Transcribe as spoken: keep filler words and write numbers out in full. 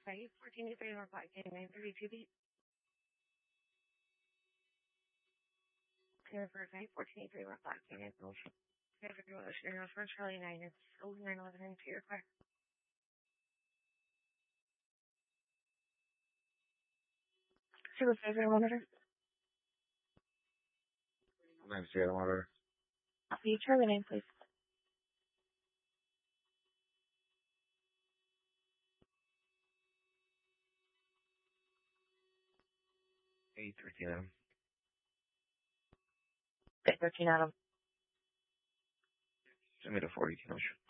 five fourteen three one five nine thirty two beat. Clear for five fourteen three one five nine motion. Clear for motion. Air for Charlie nine. It's over nine eleven into your car. Super favorite monitor. nine zero monitor. Copy. Charlie nine, please. eight thirteen Adam. eight thirteen Adam. Send me to forty motion.